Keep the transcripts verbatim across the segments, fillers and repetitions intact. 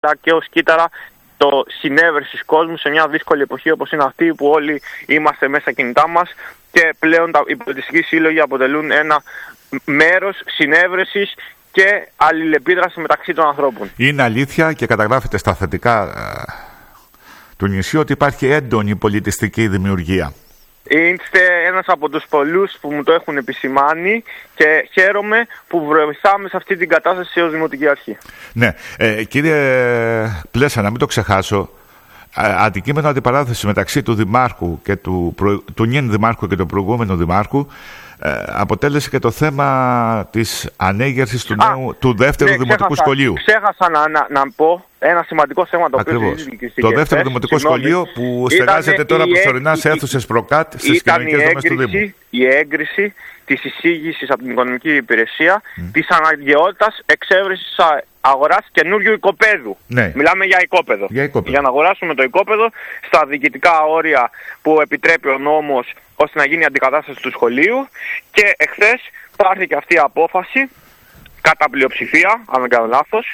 και ως κύτταρα το συνέβρεσης κόσμου σε μια δύσκολη εποχή όπως είναι αυτή που όλοι είμαστε μέσα στα κινητά μας και πλέον οι πολιτιστικοί σύλλογοι αποτελούν ένα μέρος συνέβρεσης και αλληλεπίδραση μεταξύ των ανθρώπων. Είναι αλήθεια και καταγράφεται στα θετικά ε, του νησιού ότι υπάρχει έντονη πολιτιστική δημιουργία. Είστε ένας από τους πολλούς που μου το έχουν επισημάνει και χαίρομαι που βοηθάμε σε αυτή την κατάσταση ως Δημοτική Αρχή. Ναι, ε, κύριε Πλέσα, να μην το ξεχάσω, αντικείμενο αντιπαράθεση μεταξύ του Δημάρχου και του, προ... του νυν Δημάρχου και του προηγούμενου Δημάρχου ε, αποτέλεσε και το θέμα της ανέγερσης του, νέου, του δεύτερου ναι, δημοτικού ξέχασα, σχολείου. Ξέχασα να, να, να πω ένα σημαντικό θέμα το οποίο συζητήθηκε. Το δεύτερο δημοτικό συγγνώμη, σχολείο που στεγάζεται τώρα προσωρινά σε αίθουσες προκάτ στις κοινωνικές δομές του Δήμου. Η έγκριση της εισήγησης από την Οικονομική Υπηρεσία mm. της αναγκαιότητας εξέβρεσης αγοράς καινούριου οικοπαίδου. Ναι. Μιλάμε για οικόπεδο. Για οικόπεδο. Για να αγοράσουμε το οικόπεδο στα διοικητικά όρια που επιτρέπει ο νόμος ώστε να γίνει η αντικατάσταση του σχολείου. Και εχθές πάρθηκε αυτή η απόφαση κατά πλειοψηφία, αν δεν κάνω λάθος.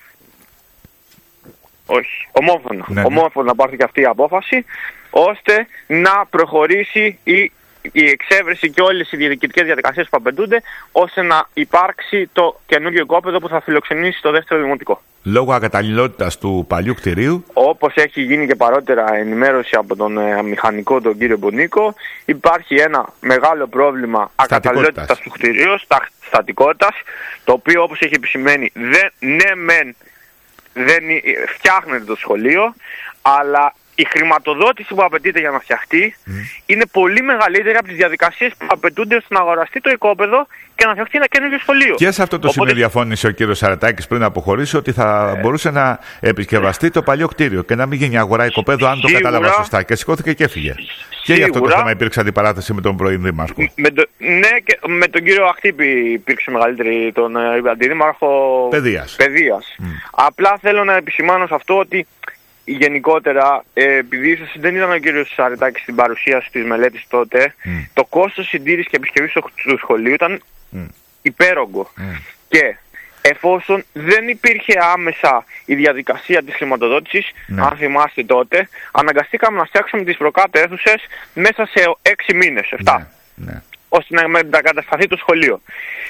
Όχι, ομόφωνα. Ναι, ναι. Ομόφωνα πάρθηκε αυτή η απόφαση ώστε να προχωρήσει η η εξέβρεση και όλες οι διοικητικές διαδικασίες που απαιτούνται ώστε να υπάρξει το καινούριο οικόπεδο που θα φιλοξενήσει το δεύτερο δημοτικό. Λόγω ακαταλληλότητας του παλιού κτηρίου. Όπως έχει γίνει και παρότερα ενημέρωση από τον ε, μηχανικό τον κύριο Μπονίκο, υπάρχει ένα μεγάλο πρόβλημα ακαταλληλότητας του κτηρίου, στα, στατικότητας, το οποίο όπως έχει επισημαίνει δεν, ναι μεν δεν φτιάχνεται το σχολείο, αλλά η χρηματοδότηση που απαιτείται για να φτιαχτεί mm. είναι πολύ μεγαλύτερη από τις διαδικασίες που απαιτούνται ώστε να αγοραστεί το οικόπεδο και να φτιαχτεί ένα καινούργιο σχολείο. Και σε αυτό το Οπότε... σημείο διαφώνησε ο κύριος Σαρατάκης πριν αποχωρήσει ότι θα ε... μπορούσε να επισκευαστεί το παλιό κτίριο και να μην γίνει αγορά οικοπαίδου, αν Σίγουρα... το κατάλαβα σωστά. Και σηκώθηκε και έφυγε. Σίγουρα... Και για αυτό το θέμα υπήρξε αντιπαράθεση με τον πρώην Δήμαρχο. Με το... Ναι, και με τον κύριο Αχτύπη υπήρξε μεγαλύτερη, τον αντιδήμαρχο Παιδείας. Mm. Απλά θέλω να επισημάνω σε αυτό ότι γενικότερα, ε, επειδή ίσως δεν ήταν ο κύριος Σαρετάκης στην παρουσίαση της μελέτης τότε, mm. το κόστος συντήρησης και επισκευής του σχολείου ήταν mm. υπέρογκο. Mm. Και εφόσον δεν υπήρχε άμεσα η διαδικασία της χρηματοδότησης, mm. αν θυμάστε τότε, αναγκαστήκαμε να φτιάξουμε τις προκάτω αίθουσες μέσα σε έξι μήνες, εφτά, mm. mm. ώστε να μετακατασταθεί το σχολείο.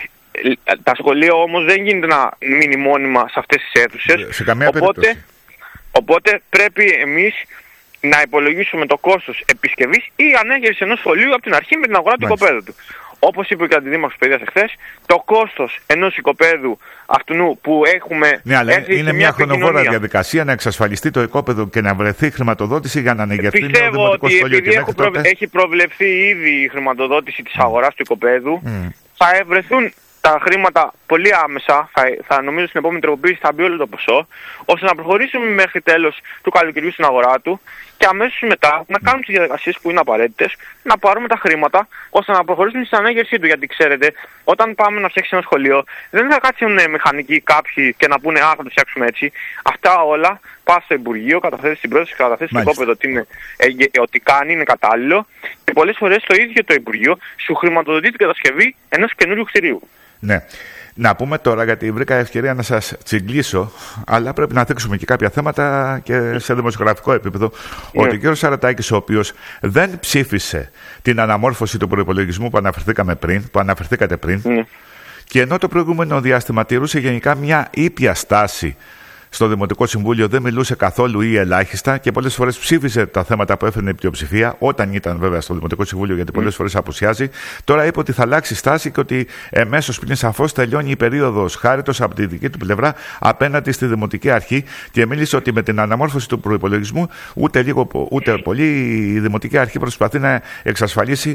Τα σχολεία όμως δεν γίνεται να μείνει μόνιμα σε αυτές τις αίθουσες, σε καμία οπότε... περίπτωση. Οπότε πρέπει εμείς να υπολογίσουμε το κόστος επισκευής ή ανέγερσης ενός σχολείου από την αρχή με την αγορά του οικοπαίδου του. Όπως είπε και ο Αντιδήμαρχος Παιδείας εχθές, το κόστος ενός οικοπαίδου αυτού που έχουμε. Ναι, αλλά είναι μια χρονοβόρα διαδικασία να εξασφαλιστεί το οικόπεδο και να βρεθεί χρηματοδότηση για να ανεγερθεί ένα δημοτικό σχολείο. Πιστεύω ότι επειδή έχει προβλεφθεί ήδη η χρηματοδότηση της αγοράς του οικοπαίδου, mm. θα ευρεθούν τα χρήματα πολύ άμεσα, θα, θα νομίζω στην επόμενη τροποποίηση θα μπει όλο το ποσό, ώστε να προχωρήσουμε μέχρι τέλος του καλοκαιριού στην αγορά του και αμέσως μετά να κάνουμε τις διαδικασίες που είναι απαραίτητες, να πάρουμε τα χρήματα ώστε να προχωρήσουμε στην ανέγερσή του. Γιατί ξέρετε, όταν πάμε να φτιάξουμε ένα σχολείο, δεν θα κάτσουν μηχανικοί κάποιοι και να πούνε «Α, θα το φτιάξουμε έτσι». Αυτά όλα πας στο Υπουργείο, καταθέτεις την πρόταση, καταθέτεις το οικόπεδο ότι, είναι, ε, ότι κάνει, είναι κατάλληλο και πολλές φορές το ίδιο το Υπουργείο σου χρηματοδοτεί την κατασκευή ενός καινούριου κτηρίου. Ναι. Να πούμε τώρα, γιατί βρήκα ευκαιρία να σας τσιγκλίσω, αλλά πρέπει να δείξουμε και κάποια θέματα και σε δημοσιογραφικό επίπεδο, ναι. ότι ο κ. Σαρατάκης, ο οποίος δεν ψήφισε την αναμόρφωση του προϋπολογισμού που αναφερθήκαμε πριν, που αναφερθήκατε πριν, ναι. και ενώ το προηγούμενο διάστημα τηρούσε γενικά μια ήπια στάση στο Δημοτικό Συμβούλιο, δεν μιλούσε καθόλου ή ελάχιστα και πολλές φορές ψήφισε τα θέματα που έφερνε η πλειοψηφία, όταν ήταν βέβαια στο Δημοτικό Συμβούλιο, γιατί πολλές φορές απουσιάζει. Τώρα είπε ότι θα αλλάξει στάση και ότι εμέσως πριν σαφώς τελειώνει η περίοδος χάριτος από τη δική του πλευρά απέναντι στη Δημοτική Αρχή και μίλησε ότι με την αναμόρφωση του προϋπολογισμού ούτε λίγο ούτε πολύ η Δημοτική Αρχή προσπαθεί να εξασφαλίσει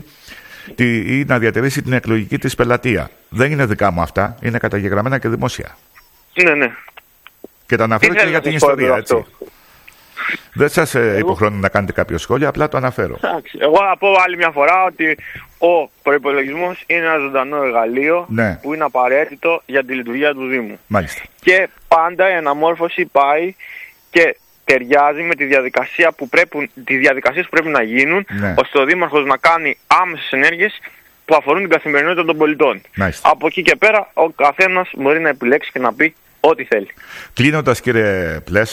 ή να διατηρήσει την εκλογική της πελατεία. Δεν είναι δικά μου αυτά, είναι καταγεγραμμένα και δημόσια. Ναι, ναι. Και το αναφέρω και για την ιστορία, έτσι. Δεν σας ε, υποχρεώνω να κάνετε κάποιο σχόλιο, απλά το αναφέρω. Εγώ θα πω άλλη μια φορά ότι ο προϋπολογισμός είναι ένα ζωντανό εργαλείο, ναι. που είναι απαραίτητο για τη λειτουργία του Δήμου. Μάλιστα. Και πάντα η αναμόρφωση πάει και ταιριάζει με τη διαδικασία που πρέπει, τις διαδικασίες που πρέπει να γίνουν, ναι. ώστε ο Δήμαρχος να κάνει άμεσες ενέργειες που αφορούν την καθημερινότητα των πολιτών. Μάλιστα. Από εκεί και πέρα ο καθένας μπορεί να επιλέξει και να πει ό,τι θέλει. Κλείνοντας, κύριε Πλέσα,